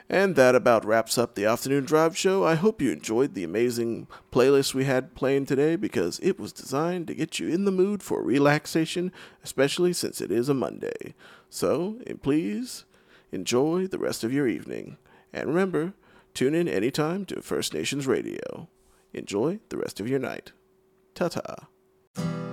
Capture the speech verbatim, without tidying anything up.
And that about wraps up the Afternoon Drive show. I hope you enjoyed the amazing playlist we had playing today because it was designed to get you in the mood for relaxation, especially since it is a Monday. So, please enjoy the rest of your evening. And remember, tune in anytime to First Nations Radio. Enjoy the rest of your night. Ta-ta.